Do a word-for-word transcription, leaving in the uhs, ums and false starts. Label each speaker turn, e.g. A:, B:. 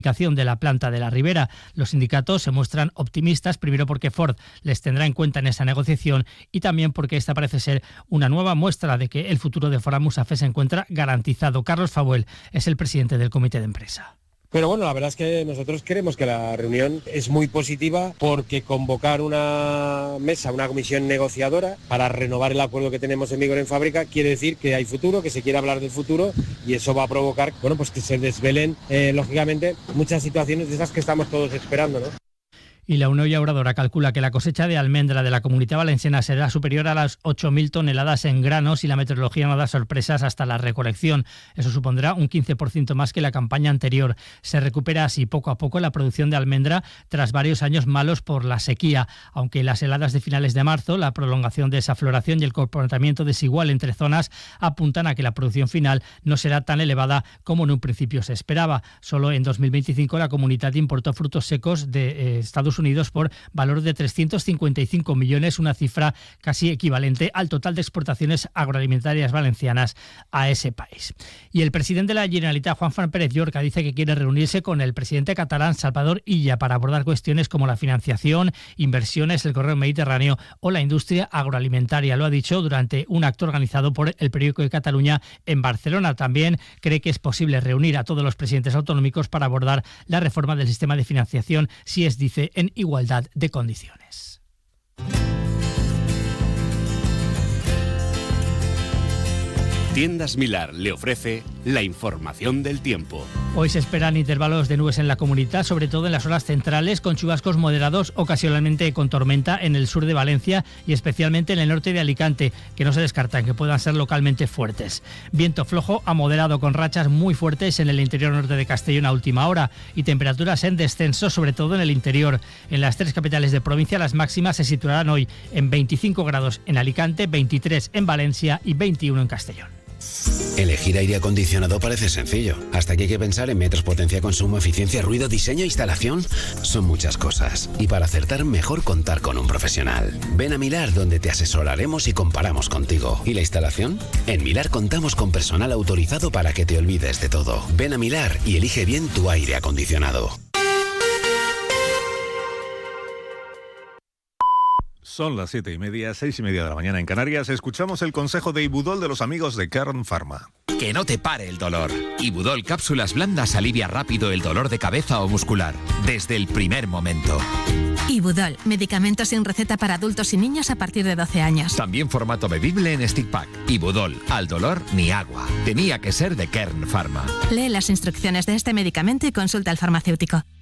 A: de la planta de la Ribera. Los sindicatos se muestran optimistas, primero porque Ford les tendrá en cuenta en esa negociación y también porque esta parece ser una nueva muestra de que el futuro de Ford Almusafe se encuentra garantizado. Carlos Fabuel es el presidente del comité de empresa.
B: Pero bueno, la verdad es que nosotros creemos que la reunión es muy positiva porque convocar una mesa, una comisión negociadora para renovar el acuerdo que tenemos en vigor en fábrica quiere decir que hay futuro, que se quiere hablar del futuro y eso va a provocar, bueno, pues que se desvelen, eh, lógicamente, muchas situaciones de esas que estamos todos esperando, ¿no?
A: Y la Unión Llauradora calcula que la cosecha de almendra de la Comunidad Valenciana será superior a las ocho mil toneladas en granos y la meteorología no da sorpresas hasta la recolección. Eso supondrá un quince por ciento más que la campaña anterior. Se recupera así poco a poco la producción de almendra tras varios años malos por la sequía, aunque las heladas de finales de marzo, la prolongación de esa floración y el comportamiento desigual entre zonas apuntan a que la producción final no será tan elevada como en un principio se esperaba. Solo en dos mil veinticinco la Comunidad importó frutos secos de eh, Estados Unidos por valor de trescientos cincuenta y cinco millones, una cifra casi equivalente al total de exportaciones agroalimentarias valencianas a ese país. Y el presidente de la Generalitat, Juan Fran Pérez Llorca, dice que quiere reunirse con el presidente catalán, Salvador Illa, para abordar cuestiones como la financiación, inversiones, el corredor mediterráneo o la industria agroalimentaria. Lo ha dicho durante un acto organizado por el Periódico de Cataluña en Barcelona. También cree que es posible reunir a todos los presidentes autonómicos para abordar la reforma del sistema de financiación, si es, dice, en igualdad de condiciones.
C: Tiendas Milar le ofrece la información del tiempo.
A: Hoy se esperan intervalos de nubes en la comunidad, sobre todo en las horas centrales, con chubascos moderados, ocasionalmente con tormenta en el sur de Valencia y especialmente en el norte de Alicante, que no se descartan que puedan ser localmente fuertes. Viento flojo a moderado con rachas muy fuertes en el interior norte de Castellón a última hora y temperaturas en descenso, sobre todo en el interior. En las tres capitales de provincia las máximas se situarán hoy en veinticinco grados en Alicante, veintitrés en Valencia y veintiuno en Castellón.
D: Elegir aire acondicionado parece sencillo. Hasta que hay que pensar en metros, potencia, consumo, eficiencia, ruido, diseño e instalación. Son muchas cosas. Y para acertar, mejor contar con un profesional. Ven a Milar, donde te asesoraremos y comparamos contigo. ¿Y la instalación? En Milar contamos con personal autorizado para que te olvides de todo. Ven a Milar y elige bien tu aire acondicionado.
E: Son las siete y media, seis y media de la mañana en Canarias. Escuchamos el consejo de Ibudol de los amigos de Kern Pharma.
F: Que no te pare el dolor. Ibudol cápsulas blandas alivia rápido el dolor de cabeza o muscular, desde el primer momento.
G: Ibudol, medicamento sin receta para adultos y niños a partir de doce años.
F: También formato bebible en stick pack. Ibudol, al dolor ni agua. Tenía que ser de Kern Pharma.
G: Lee las instrucciones de este medicamento y consulta al farmacéutico.